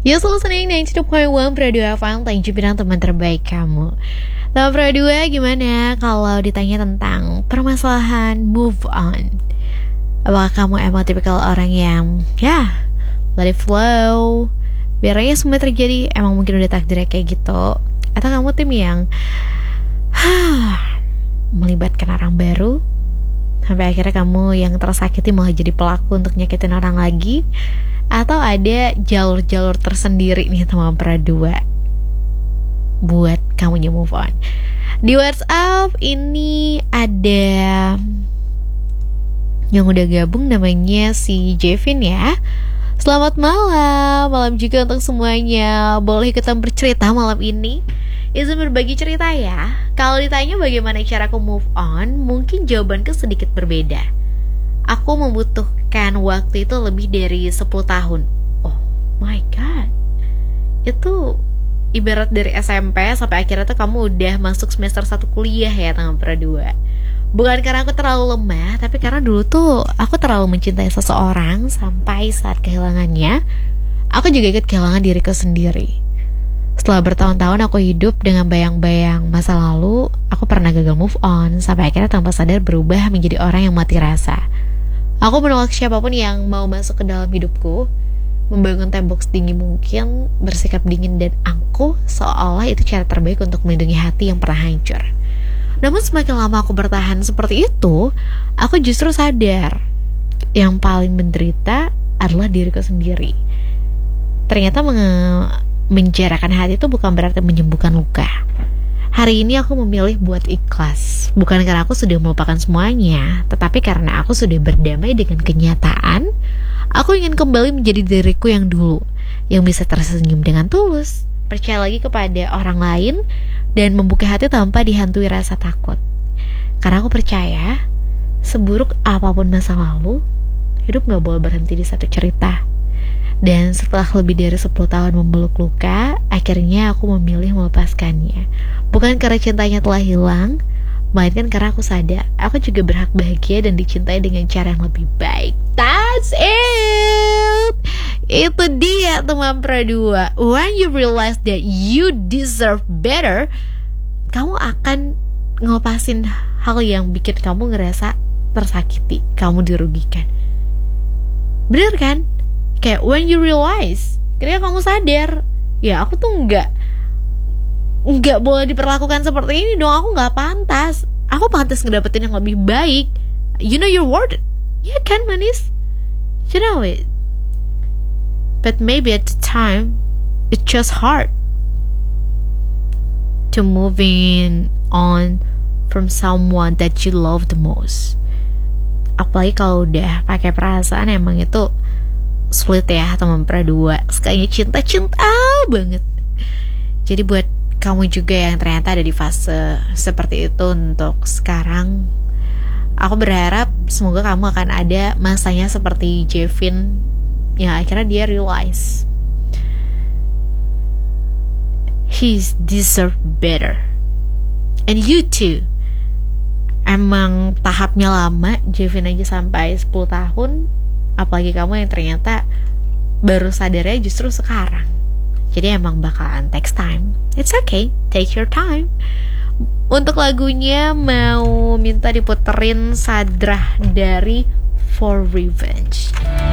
You still listening 92.1 Radio FM, thank you bilang teman terbaik kamu. Teman Radio, gimana kalau ditanya tentang permasalahan move on? Apakah kamu emang tipikal orang yang let it flow, biarnya semua terjadi, emang mungkin udah takdirnya kayak gitu? Atau kamu tim yang melibatkan orang baru sampai akhirnya kamu yang tersakiti malah jadi pelaku untuk nyakitin orang lagi? Atau ada jalur-jalur tersendiri nih teman Pradua buat kamu move on? Di WhatsApp ini ada yang udah gabung, namanya si Jevin ya. Selamat malam juga untuk semuanya. Boleh ikutan bercerita malam ini, izin berbagi cerita ya. Kalau ditanya bagaimana caraku move on, mungkin jawabanku sedikit berbeda. Aku membutuhkan waktu itu lebih dari 10 tahun. Oh my god, itu ibarat dari SMP sampai akhirnya tuh kamu udah masuk semester 1 kuliah ya teman Pradua. Bukan karena aku terlalu lemah, tapi karena dulu tuh aku terlalu mencintai seseorang sampai saat kehilangannya, aku juga ikut kehilangan diriku sendiri. Setelah bertahun-tahun aku hidup dengan bayang-bayang masa lalu, aku pernah gagal move on, sampai akhirnya tanpa sadar berubah menjadi orang yang mati rasa. Aku menolak siapapun yang mau masuk ke dalam hidupku, membangun tembok setinggi mungkin, bersikap dingin dan angkuh, seolah itu cara terbaik untuk melindungi hati yang pernah hancur. Namun semakin lama aku bertahan seperti itu, aku justru sadar yang paling menderita adalah diriku sendiri. Ternyata menjarakan hati itu bukan berarti menyembuhkan luka. Hari ini aku memilih buat ikhlas, bukan karena aku sudah melupakan semuanya, tetapi karena aku sudah berdamai dengan kenyataan. Aku ingin kembali menjadi diriku yang dulu, yang bisa tersenyum dengan tulus, percaya lagi kepada orang lain, dan membuka hati tanpa dihantui rasa takut. Karena aku percaya, seburuk apapun masa lalu, hidup gak boleh berhenti di satu cerita. Dan setelah lebih dari 10 tahun membeluk luka, akhirnya aku memilih melepaskannya. Bukan karena cintanya telah hilang, melainkan karena aku sadar aku juga berhak bahagia dan dicintai dengan cara yang lebih baik. That's it. Itu dia teman Pradua. When you realize that you deserve better, kamu akan ngelepasin hal yang bikin kamu ngerasa tersakiti, kamu dirugikan. Bener kan? Kayak when you realize, ketika kamu sadar, ya aku tuh nggak boleh diperlakukan seperti ini dong. Aku nggak pantas. Aku pantas ngedapetin yang lebih baik. You know your worth. Ya kan manis? You know it. But maybe at the time it's just hard to moving on from someone that you love the most. Apalagi kalau udah pakai perasaan, emang itu sulit ya teman Pradua. Sekalinya cinta banget. Jadi buat kamu juga yang ternyata ada di fase seperti itu untuk sekarang, aku berharap semoga kamu akan ada masanya seperti Jevin yang akhirnya dia realize he deserve better. And you too. Emang tahapnya lama, Jevin aja sampai 10 tahun, apalagi kamu yang ternyata baru sadarnya justru sekarang. Jadi emang bakalan takes time. It's okay, take your time. Untuk lagunya mau minta diputerin Sadrah dari For Revenge.